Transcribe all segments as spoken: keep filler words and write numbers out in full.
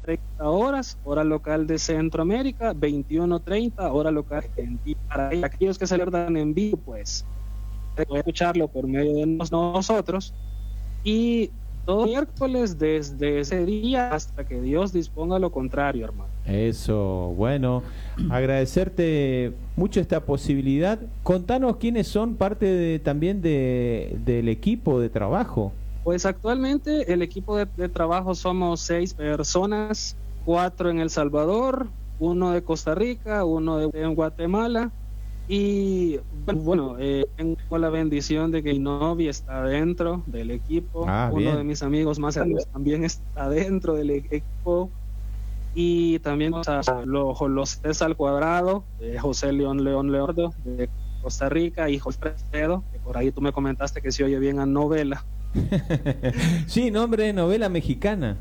treinta horas, hora local de Centroamérica, veintiuno treinta, hora local de Argentina. Para aquellos que se alertan en vivo, pues pueden escucharlo por medio de nosotros. Y todo miércoles desde ese día hasta que Dios disponga lo contrario, hermano. Eso, bueno, agradecerte mucho esta posibilidad. Contanos quiénes son parte de, también de, del equipo de trabajo. Pues actualmente el equipo de, de trabajo somos seis personas, cuatro en El Salvador, uno de Costa Rica, uno de en Guatemala. Y bueno, eh, tengo la bendición de que mi novia está dentro del equipo. Ah, uno bien. de mis amigos más cercanos también está dentro del equipo. Y también o sea, los, los tres al cuadrado, de José León León Leordo, de Costa Rica, y José Fredo, que por ahí tú me comentaste que se oye bien a novela. Sí, nombre de novela mexicana.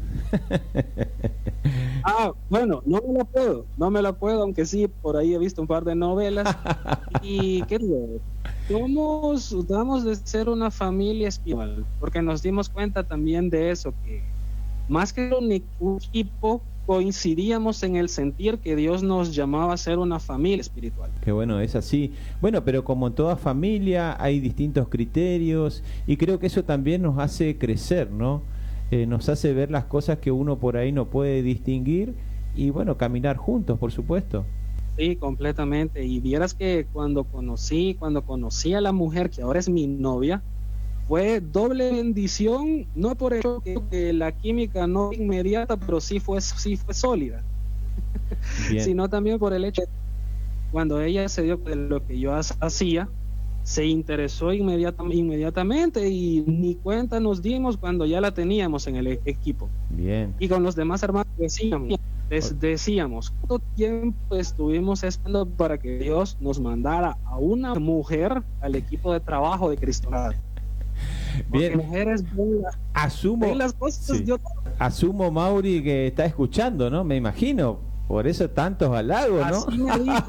Ah, bueno, no me la puedo, no me la puedo, aunque sí, por ahí he visto un par de novelas. Y qué digo, somos, damos de ser una familia espiritual, porque nos dimos cuenta también de eso, que más que un equipo, coincidíamos en el sentir que Dios nos llamaba a ser una familia espiritual. Que bueno, es así. Bueno, pero como en toda familia hay distintos criterios y creo que eso también nos hace crecer, ¿no? Eh, nos hace ver las cosas que uno por ahí no puede distinguir y bueno, caminar juntos, por supuesto. Sí, completamente. Y vieras que cuando conocí, cuando conocí a la mujer que ahora es mi novia, fue doble bendición, no por eso que, que la química no inmediata, pero sí fue, sí fue sólida, sino también por el hecho de que cuando ella se dio de lo que yo hacía, se interesó inmediata, inmediatamente y ni cuenta nos dimos cuando ya la teníamos en el equipo. Bien. Y con los demás hermanos decíamos, les decíamos, ¿cuánto tiempo estuvimos esperando para que Dios nos mandara a una mujer al equipo de trabajo de Cristo? Bien. Porque mujeres ven la, asumo ven las cosas, sí. yo... asumo, Mauri, que está escuchando, ¿no? Me imagino, por eso tantos halagos, ¿no? Así me dijo,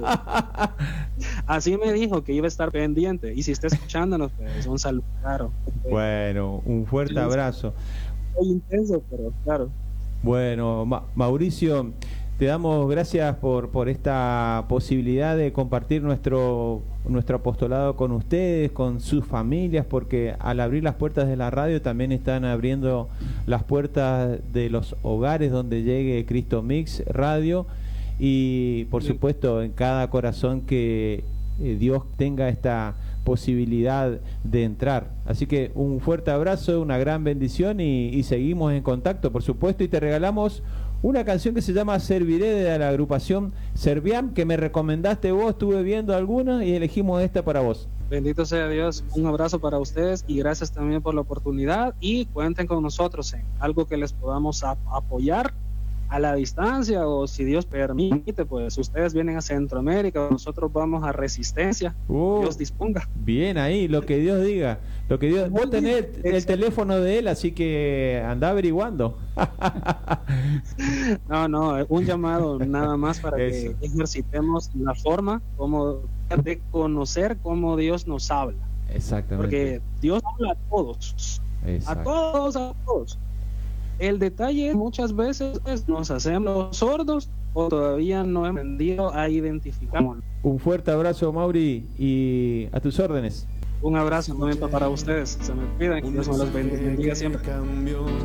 así me dijo que iba a estar pendiente, y si está escuchándonos, pues un saludo, claro. Bueno, un fuerte abrazo. Muy intenso, pero claro. Bueno, Ma- Mauricio, te damos gracias por, por esta posibilidad de compartir nuestro, nuestro apostolado con ustedes, con sus familias, porque al abrir las puertas de la radio también están abriendo las puertas de los hogares donde llegue Cristo Mix Radio y por Sí. supuesto en cada corazón que eh, Dios tenga esta posibilidad de entrar. Así que un fuerte abrazo, una gran bendición y, y seguimos en contacto, por supuesto, y te regalamos una canción que se llama Serviré de la agrupación Serviam, que me recomendaste vos, estuve viendo algunas y elegimos esta para vos. Bendito sea Dios, un abrazo para ustedes y gracias también por la oportunidad y cuenten con nosotros en algo que les podamos ap- apoyar a la distancia o si Dios permite, pues ustedes vienen a Centroamérica, nosotros vamos a Resistencia, Uh, Dios disponga. Bien ahí, lo que Dios diga, lo que Dios. Vos tenés el, el teléfono de él, así que andá averiguando. No, no, un llamado nada más para Eso. que ejercitemos la forma como de conocer cómo Dios nos habla, Exactamente. porque Dios habla a todos, Exacto. a todos, a todos. El detalle es muchas veces pues, nos hacemos sordos o todavía no hemos aprendido a identificar. Un fuerte abrazo, Mauri, y a tus órdenes. Un abrazo también para ustedes. Se me cuidan, que Dios me los bendiga siempre.